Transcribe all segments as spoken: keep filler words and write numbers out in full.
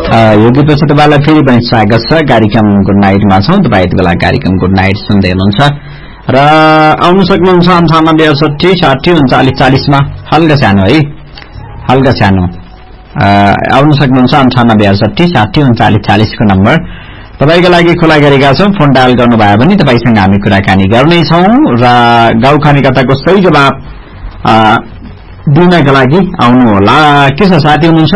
यो गीतपछि तपाईँलाई फेरि पनि स्वागत छ कार्यक्रम गुड नाइटमा छौँ। तपाईँ यति बेला कार्यक्रम गुड नाइट सुन्दै हुनुहुन्छ र आउनु सक्नुहुन्छ अन्ठानब्बे अडसठी साठी उन्चालिस चालिसमा। हल्का सानो है, हल्का सानो आउनु सक्नुहुन्छ अन्ठानब्बे अडसठी साठी उन्चालिस चालिसको नम्बर तपाईँको लागि खुला गरेका छौँ। फोन डायल गर्नुभयो भने तपाईँसँग हामी कुराकानी गर्नेछौँ र गाउँखाने कथाको सही जवाब दिनका लागि आउनु होला। के छ साथी हुनुहुन्छ?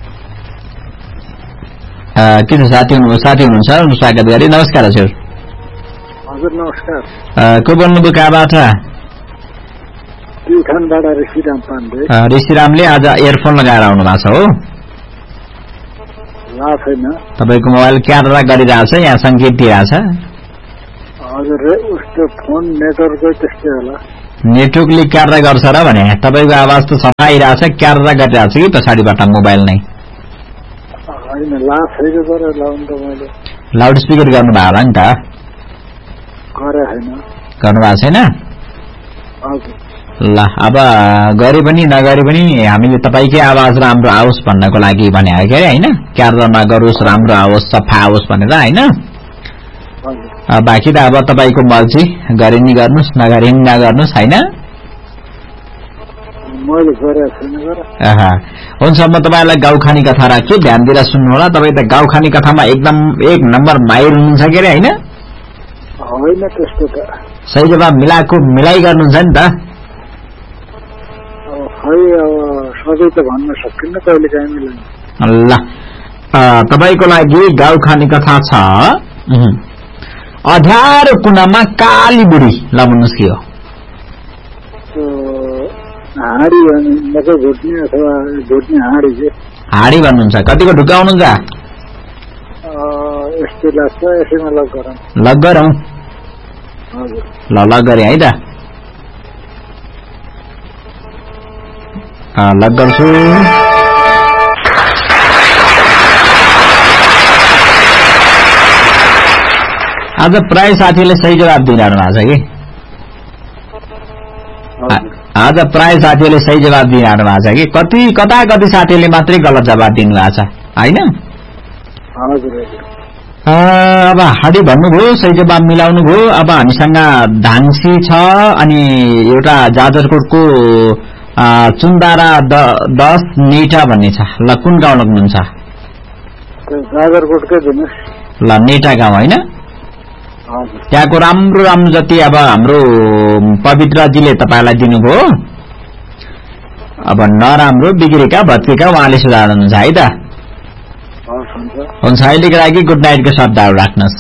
के छ साथी हुनु साथी हुनुहुन्छ स्वागत गरे। नमस्कार हजुर। हजुर नमस्कार। को बोल्नुभयो कहाँबाट? प्युठानबाट ऋषिराम पाण्डे। ऋषिरामले आज इयरफोन लगाएर आउनु भएको छ हो? ला छैन। तपाईँको मोबाइल क्यामेरा गरिरहेछ, यहाँ सङ्केत दिइरहेछ। हजुर उसको फोन नेटवर्कै त्यस्तै होला। नेटवर्कले क्यामेरा गर्छ र भने तपाईँको आवाज त सफा आइरहेछ, क्यामेरा गरिरहेछ कि पछाडिबाट मोबाइल नै? लाउड स्पिकर गर्नुभयो होला नि त? गर्नुभएको छैन? ल अब गरे पनि नगरे पनि हामीले तपाईँकै आवाज राम्रो आओस् भन्नको लागि भने के अरे होइन, क्यामेरा नगरोस् राम्रो आओस् सफा आओस् भनेर होइन। बाँकी त अब तपाईँको मर्जी, गरे नि गर्नुहोस् नगरे नि नगर्नुहोस् होइन। हुन्छ म तपाईँलाई गाउँखानी कथा राख्छु, ध्यान दिएर सुन्नु होला। तपाईँ त गाउँखानी कथामा एकदम एक नम्बर माहिर हुनुहुन्छ के अरे होइन? सही जवाब मिलाएको मिलाइ गर्नुहुन्छ नि त? ल तपाईँको लागि गाउँखानी कथा छ। अध्यारो कुनामा काली बुढी। ल भन्नुहोस् के हो? हाडी भन्नुहुन्छ। कतिको ढुक्का हुनुहुन्छ? लग गरौँ। ल लग गरे है त? लग गर्छु। आज प्राय साथीले सही जवाब दिइरहनु भएको छ कि? आज प्राय साथीहरूले सही जवाब दिइरहनु भएको छ कि? कति कता कति साथीहरूले मात्रै गलत जवाब दिनुभएको छ होइन? अब हाडी भन्नुभयो, सही जवाब मिलाउनु भयो। अब हामीसँग धानसी छ अनि एउटा जाजरकोटको चुन्दारा दस नेटा भन्ने छ। ल कुन गाउँ लग्नुहुन्छ? ल नेटा गाउँ होइन? त्यहाँको राम्रो राम्रो जति अब हाम्रो पवित्रजीले तपाईँलाई दिनुभयो, अब नराम्रो बिग्रेका भत्केका उहाँले सुधार्नुहुन्छ है त? हुन्छ अहिलेको लागि गुड नाइटको शब्दहरू राख्नुहोस्।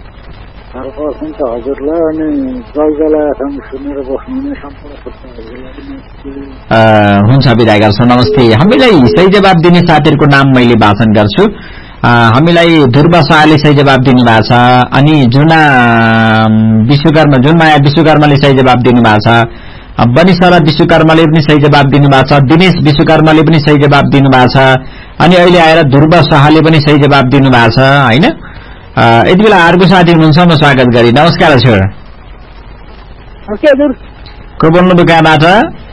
हुन्छ बिदा गर्छु, नमस्ते। हामीलाई सही जवाब दिने साथीहरूको नाम मैले वाचन गर्छु। हामीलाई ध्रुव शाहले सही जवाब दिनुभएको छ, अनि जुना विश्वकर्मा जुनमाया विश्वकर्माले सही जवाब दिनुभएको छ, बनिसरा विश्वकर्माले पनि सही जवाब दिनुभएको छ, दिनेश विश्वकर्माले पनि सही जवाब दिनुभएको छ, अनि अहिले आएर ध्रुव शाहले पनि सही जवाब दिनुभएको छ होइन। यति बेला अर्को साथी हुनुहुन्छ, म स्वागत गरे। नमस्कार हजुर। को बोल्नुभयो कहाँबाट?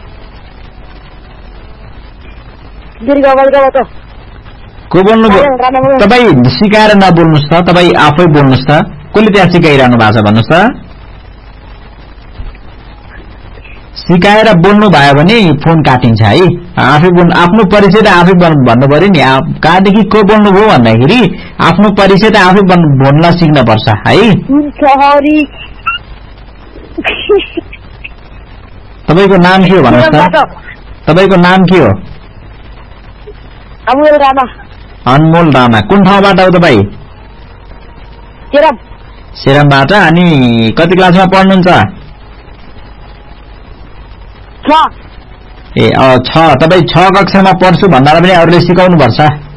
को बोल्नुभयो? तपाईँ सिकाएर नबोल्नुहोस् त, तपाईँ आफै बोल्नुहोस् त। कसले त्यहाँ सिकाइरहनु भएको छ भन्नुहोस् त? सिकाएर बोल्नु भयो भने फोन काटिन्छ है। आफै बोल्नु, आफ्नो परिचय त आफै भन्नु पर्यो नि। कहाँदेखि को बोल्नुभयो भन्दाखेरि आफ्नो परिचय त आफै बोल्न सिक्न पर्छ है। तपाईँको नाम के हो भन्नुहोस् त? तपाईँको नाम के हो? अनमोल राणा। अनमोल राणा। कुन ठाउँबाट हो तपाईँ? सेरम। सेरमबाट। अनि कति क्लासमा पढ्नुहुन्छ? ए छ। तपाईँ छ कक्षामा पढ्छु भन्दा पनि अरूले सिकाउनु पर्छ।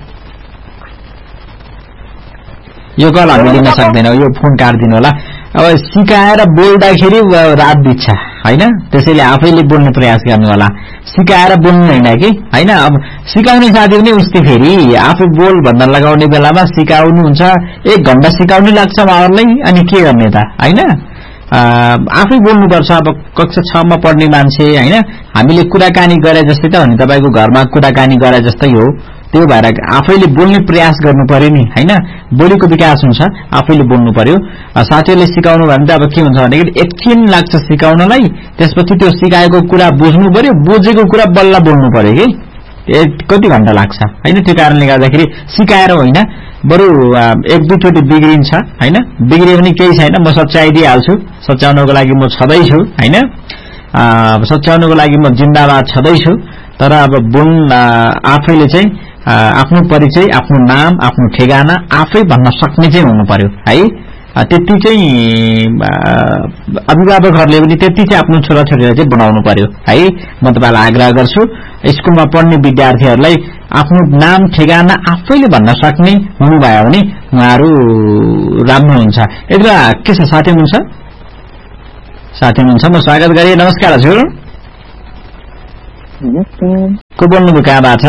यो कल हामी लिन सक्दैनौँ, यो फोन काटिदिनु होला। अब सिकाएर बोल्दाखेरि रात बित्छ होइन, त्यसैले आफैले बोल्ने प्रयास गर्नु होला। सिकाएर बोल्नु होइन कि होइन। अब सिकाउने साथी पनि उस्तै फेरि आफू बोल भन्दा लगाउने बेलामा सिकाउनु हुन्छ, एक घण्टा सिकाउनु लाग्छ उहाँहरूलाई, अनि के गर्ने त होइन। आफै बोल्नुपर्छ। अब कक्षा छमा पढ्ने मान्छे होइन, हामीले कुराकानी गरे जस्तै त हो नि, तपाईँको घरमा कुराकानी गरे जस्तै हो। त्यो भएर आफैले बोल्ने प्रयास गर्नु पर्यो नि हैन बोलीको विकास हुन्छ आफैले बोल्नु पर्यो साथीहरूले सिकाउनु भने त अब के हुन्छ भने एकछिन लाग्छ सिकाउनलाई त्यसपछि त्यो सिकाएको कुरा बुझ्नु पर्यो बुझेको कुरा बल्ल बोल्नु पर्यो के कति घण्टा लाग्छ हैन त्यो कारणले गर्दाखेरि सिकाएर होइन बरु एक दुई चोटि बिग्रिन्छ हैन बिग्रियो भने केही छैन म सच्याइदिइहाल्छु सच्याउनको लागि म छँदै छु हैन सच्याउनको लागि म जिन्दाबाद छँदै छु तर अब बोल्न आफैले चाहिँ आफ्नो परिचय आफ्नो नाम आफ्नो ठेगाना आफै भन्न सक्ने चाहिँ हुनु पर्यो है त्यति चाहिँ अभिभावकहरूले पनि त्यति चाहिँ आफ्नो छोराछोरीलाई चाहिँ बनाउनु पर्यो है म तपाईलाई आग्रह गर्छु स्कुलमा पढ्ने विद्यार्थीहरूलाई आफ्नो नाम ठेगाना आफैले भन्न सक्ने हुनुभयो भने उहाँहरू राम्रो हुन्छ यति बेला के छ साथी हुनुहुन्छ साथी हुनुहुन्छ म स्वागत गरेँ नमस्कार हजुर को बोल्नुभयो कहाँबाट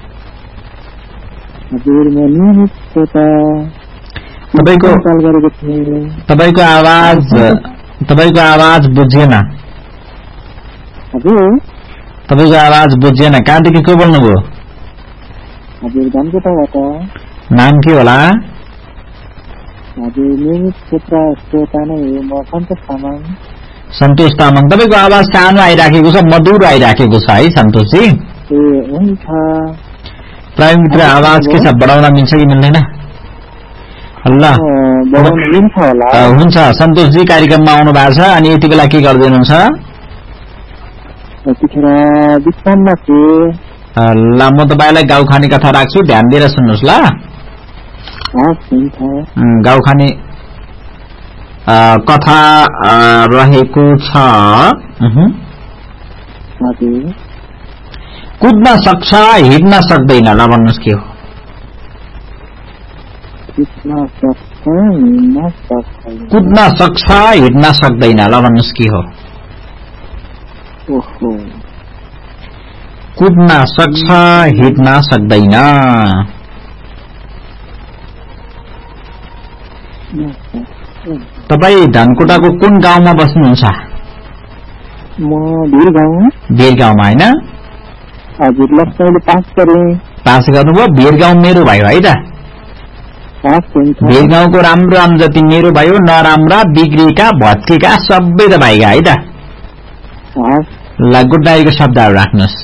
तपाईको तपाईको आवाज तपाईको आवाज बुझिएन तपाईको आवाज बुझिएन कहाँदेखि को बोल्नुभयो नाम के होला सन्तोष तामाङ तपाईको आवाज सानो आइराखेको छ मधुर आइराखेको छ है सन्तोषजी प्राइम मित्र आवाज के छ बढाउन मिल्छ कि मिल्दैन ल हुन्छ सन्तोषजी कार्यक्रममा आउनु भएको छ अनि यति बेला के गर्दै हुनुहुन्छ ल म तपाईलाई गाउँखाने कथा राख्छु ध्यान दिएर सुन्नुहोस् ल गाउँखाने कथा रहेको छ कुद्न सक्छ हिँड्न सक्दैन ल भन्नुहोस् के हो कुद्न सक्छ हिँड्न सक्दैन ल भन्नुहोस् के हो कुद्न सक्छ हिँड्न सक्दैन तपाई धनकुटाको कुन गाउँमा बस्नुहुन्छ भिरगाउँमा हैन पास गर्नुभयो भिरगाउँ मेरो भयो है त भिरगाउँको राम्रो राम्रो जति मेरो भयो नराम्रा बिग्रेका भत्केका सबै त भाइगा है त ल गुड नाइटको शब्दहरू राख्नुहोस्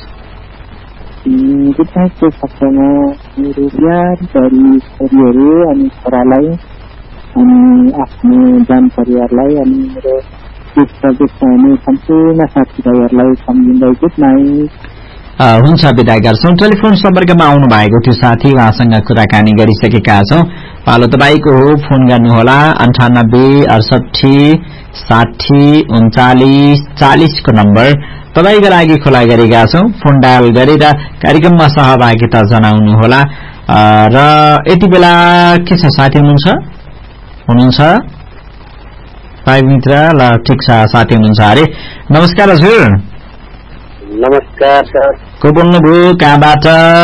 मेरो प्यारी छोरीहरू अनि छोरालाई अनि आफ्नो जान परिवारलाई अनि मेरो सम्पूर्ण साथीभाइहरूलाई सम्झिँदै गुड नाइट हुन्छ विदा गर्छौं टेलिफोन सम्पर्कमा आउनु भएको थियो साथी उहाँसँग कुराकानी गरिसकेका छौं पालो तपाईको हो फोन गर्नुहोला अन्ठानब्बे अडसठी साठी उन्चालीस चालीस को नम्बर तपाईको लागि खुला गरेका छौं फोन डायल गरेर कार्यक्रममा सहभागिता जनाउनुहोला र यति बेला के छ साथी हुनुहुन्छ हुनुहुन्छ भाइ मित्र ल ठिक छ साथी हुनुहुन्छ अरे नमस्कार हजुर नमस्कार सर को बोल्नुभयो कहाँबाट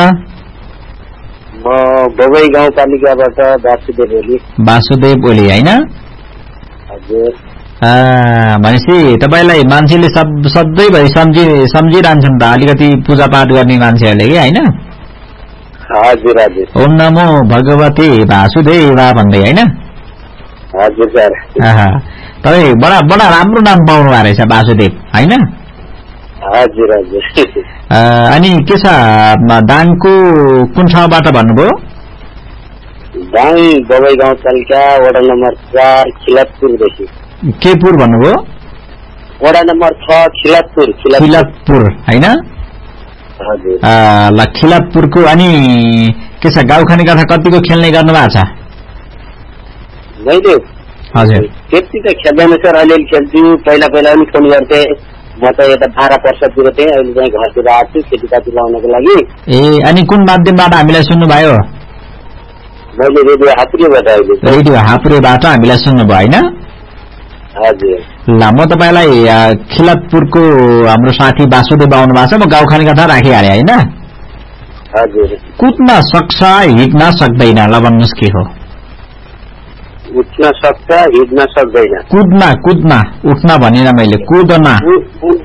म बबई गाउँपालिकाबाट वासुदेव ओली वासुदेव ओली हैन हजुर भनेपछि तपाईलाई मान्छेले सधैँभरि सम्झि सम्झिरहन्छन् त अलिकति पूजापाठ गर्ने मान्छेहरूले कि हैन हजुर हजुर ओम नमो भगवते वासुदेवा भन्दै हैन हजुर सर तपाईँ बडा बडा राम्रो नाम पाउनु भएको रहेछ वासुदेव हैन हजुर हजुर अनि के छ दाङको कुन ठाउँबाट भन्नुभयो दाङ बबई गाउँपालिका वडा नम्बर चार खिलतपुरदेखि केपुर भन्नुभयो वडा नम्बर छ खिलतपुर खिलतपुर हैन हजुर ल खिलतपुरको अनि के छ गाउँखाने कथा कतिको खेल्ने गर्नु भएको छ मैले हजुर त्यति त खेल्दैन सर अलिअलि खेल्छु पहिला पहिला पनि फोन गर्थे म त यता बाह्र वर्षतिर थिएँ अहिले चाहिँ घरतिर आएको छु खेतीपाती लाउनको लागि ए अनि कुन माध्यमबाट हामीलाई सुन्नुभयो मैले रेडियो हापुरेबाट अहिले रेडियो हापुरेबाट हामीलाई सुन्नुभयो हैन हजुर ल म तपाईलाई खिलतपुरको हाम्रो साथी वासुदेव आउनु भएको छ म गाउँखाने कथा राखिहालेँ हैन हजुर कुद्न सक्छ हिँड्न सक्दैन ल भन्नुहोस् के हो उठ्न सक्छ हिँड्न सक्दैन कुद्न कुद्न उठ्न भनेन मैले कुद्न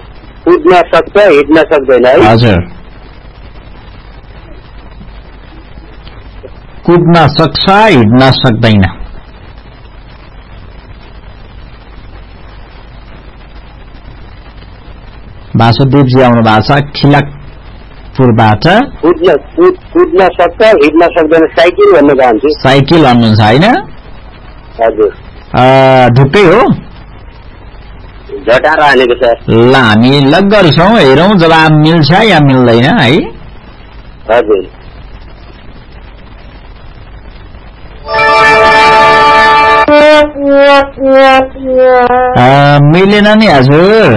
कुद्न सक्छ हिँड्न सक्दैन है हजुर कुद्न सक्छ हिँड्न सक्दैन? वासुदेवजी आउनु भएको छ खिलकपुरबाट। कुद्न कुद्न सक्छ हिँड्न सक्दैन साइकल भन्न चाहन्छु। साइकल भन्नुहुन्छ होइन? हजुर ढुक्कै हो। झटारा हानेको सर। ल हामी लग गर्छौँ, हेरौँ जवाब मिल्छ या मिल्दैन है। हजुर मिलेन नि हजुर।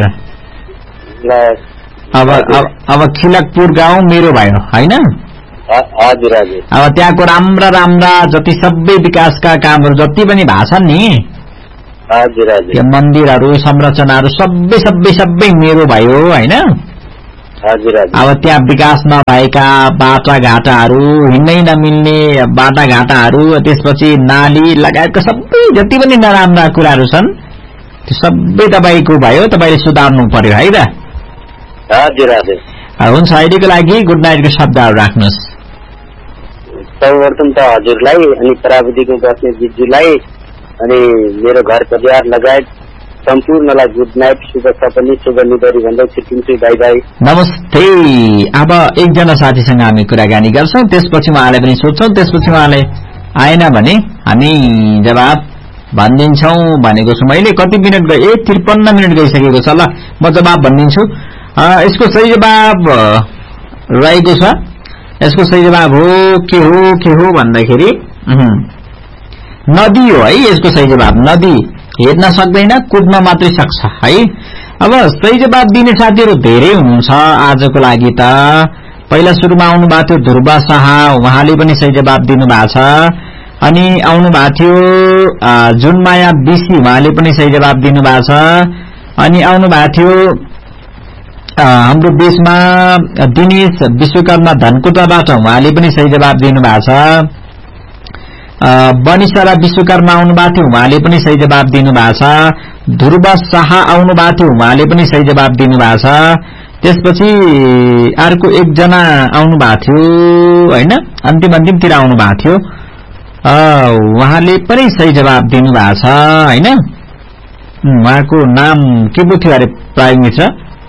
अब अब खिलकपुर गाउँ मेरो भयो होइन? हजुर हजुर। अब त्यहाँको राम्रा राम्रा जति सबै विकासका कामहरू जति पनि भएको छन् नि, हजुर हजुर, त्यो मन्दिरहरू संरचनाहरू सबै सबै सबै मेरो भयो होइन? हजुर हजुर। अब त्यहाँ विकास नभएका बाटाघाटाहरू, हिँड्नै नमिल्ने बाटाघाटाहरू, त्यसपछि नाली लगायतका सबै जति पनि नराम्रा कुराहरू छन् त्यो सबै तपाईँको भयो, तपाईँले सुधार्नु पर्यो है त? हजुर हजुर। हुन्छ, अहिलेको लागि गुड नाइटको शब्दहरू राख्नुहोस्। सर्वप्रथम त हजुरलाई अनि प्राविधिकमा बस्ने जिज्जूलाई अनि मेरो घर परिवार लगायत सम्पूर्णलाई गुड नाइट, शुभ सपनी, शुभ निधरी भन्दै छुट्टिन्छु। बाई बाई, नमस्ते। अब एकजना साथीसँग हामी कुराकानी गर्छौँ, त्यसपछि उहाँलाई पनि सोध्छौँ, त्यसपछि उहाँले आएन भने हामी जवाब भनिदिन्छौँ भनेको छु। मैले कति मिनट गए? ए त्रिपन्न मिनट गइसकेको छ। ल म जवाब भनिदिन्छु। यसको सही जवाब रहेको छ। यसको सही जवाब हो के हो के हो भन्दाखेरि नदी हो है। यसको सही जवाब नदी। हेर्न सक्दैन, कुद्न मात्रै सक्छ है। अब सही जवाब दिने साथीहरू धेरै हुनुहुन्छ आजको लागि त। पहिला सुरुमा आउनु भएको थियो ध्रुव शाह, उहाँले पनि सही जवाब दिनु भएको छ। अनि आउनु भएको थियो जुनमाया बिसी, उहाँले पनि सही जवाब दिनु भएको छ। अनि आउनु भएको थियो हाम्रो देशमा दिनेश विश्वकर्मा धनकुटाबाट, उहाँले पनि सही जवाब दिनु भएको छ। बनिसरा विश्वकर्मा आउनु भएको थियो, उहाँले पनि सही जवाब दिनु भएको छ। ध्रुव शाह आउनु भएको थियो, उहाँले पनि सही जवाब दिनु भएको छ। त्यसपछि अर्को एकजना आउनु भएको थियो होइन, अन्तिम अन्तिमतिर आउनु भएको थियो, उहाँले पनि सही जवाब दिनु भएको छ होइन। उहाँको नाम के पो थियो अरे प्राय मित्र?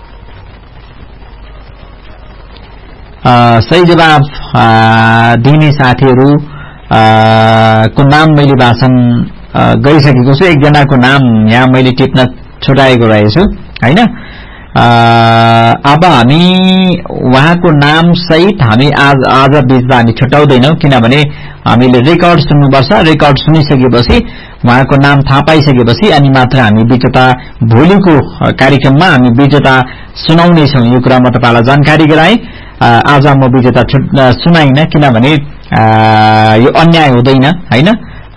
सही जवाब दिने साथीहरू को नाम मैले भाषण गरिसकेको छु। एकजनाको नाम यहाँ मैले टिप्न छुटाएको रहेछु होइन। अब हामी उहाँको नाम सहित हामी आज आज बिचमा हामी छुटाउँदैनौँ, किनभने हामीले रेकर्ड सुन्नुपर्छ। रेकर्ड सुनिसकेपछि उहाँको नाम थाहा पाइसकेपछि अनि मात्र हामी विजेता भोलिको कार्यक्रममा हामी विजेता सुनाउनेछौँ। यो कुरा म तपाईँलाई जानकारी गराएँ। आज म विजेता सुनाइन, किनभने यो अन्याय हुँदैन होइन।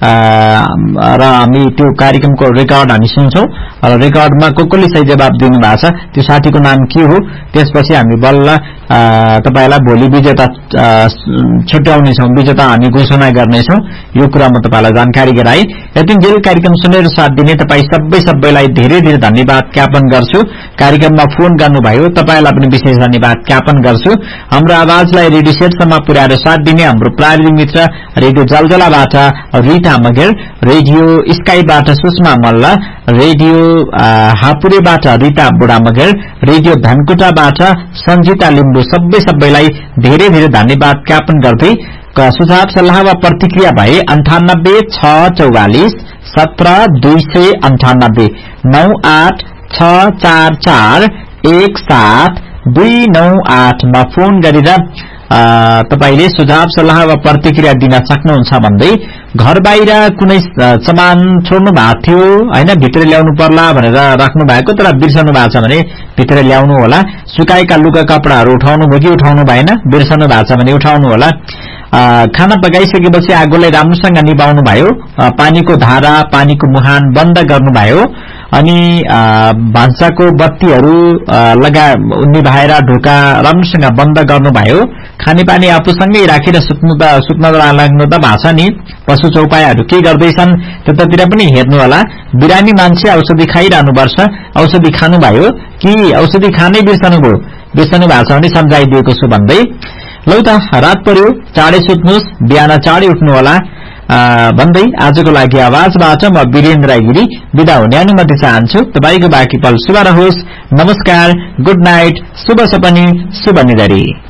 र हामी त्यो कार्यक्रमको रेकर्ड हामी सुन्छौँ र रेकर्डमा को कोले सही जवाब दिनु भएको छ त्यो साथीको नाम के हो, त्यसपछि हामी बल्ल तपाईलाई भोलि विजेता छुट्याउनेछौँ, विजेता हामी घोषणा गर्नेछौँ। यो कुरा म तपाईलाई जानकारी गराएँ। यतिन्जेल कार्यक्रम सुनेर साथ दिने तपाईँ सबै सबैलाई धेरै धेरै धन्यवाद ज्ञापन गर्छु। कार्यक्रममा फोन गर्नुभयो तपाईलाई पनि विशेष धन्यवाद ज्ञापन गर्छु। हाम्रो आवाजलाई रेडियो सेटसम्म पुर्याएर साथ दिने हाम्रो प्राविधिक मित्र radio जलजलाबाट Rita Magar, radio स्काईबाट Sushma Malla, radio हापुरेबाट Rita बुढा मगर, रेडियो धनकुटाबाट सञ्जिता लिम्बू, सबै सबैलाई धेरै धेरै धन्यवाद ज्ञापन गर्दै सुझाव सल्लाह वा प्रतिक्रिया भए अन्ठानब्बे छ चौवालिस सत्र दुई सय अन्ठानब्बे नौ आठ छ चार चार एक सात दुई नौ आठमा फोन गरेर तपाईले सुझाव सल्लाह वा प्रतिक्रिया दिन सक्नुहुन्छ। भन्दै घर बाहिर कुनै सामान छोड्नु भएको थियो हैन, भित्र ल्याउनु पर्ला भनेर राख्नु भएको, तर बिर्सनु भएको छ भने भित्र ल्याउनु होला। सुकाएका लुगा कपडाहरू उठाउनु भयो कि उठाउनु भएन, बिर्सनु भएको छ भने उठाउनु होला। खाना पकाइसकेपछि आगोलाई राम्रोसँग निभाउनु भयो, पानीको धारा पानीको मुहान बन्द गर्नु भयो, अनि भान्साको बत्तीहरू लगा निभाएर ढोका राम्रोसँग बन्द गर्नु भयो। खानेपानी आफूसँगै राखेर सुत्नु त सुत्न लाग्नु त भाषा नि, पशु चौपायाहरू के गर्दैछन् त्यतातिर पनि हेर्नु होला। बिरामी मान्छे औषधि खाइरहनु पर्छ, औषधि खानु भयो कि औषधि खानै बिर्सनु भयो, बिर्सनु भएको छ भने सम्झाइदिएको छु भन्दै लौ त रात पर्यो, चाँडै सुत्नुहोस्, बिहान चाँडै उठ्नुहोला भन्दै आजको लागि आवाजबाट म वीरेन्द्र गिरी बिदा हुने अनुमति चाहन्छु। तपाईको बाँकी पल शुभ रहोस्। नमस्कार, गुड नाइट, शुभ सपनी, शुभ निधरी।